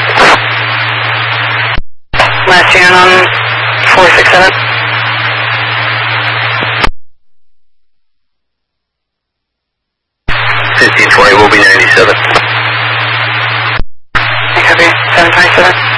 Last unit on 467. Will be 97. Copy, 727.